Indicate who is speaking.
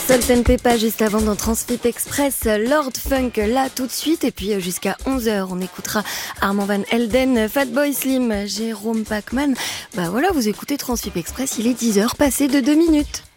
Speaker 1: Salt and Peppa juste avant dans Transfip Express, Lord Funk là tout de suite et puis jusqu'à 11h on écoutera Armand Van Helden, Fatboy Slim, Jérôme Pacman. Bah voilà, vous écoutez Transfip Express, il est 10h passé de 2 minutes.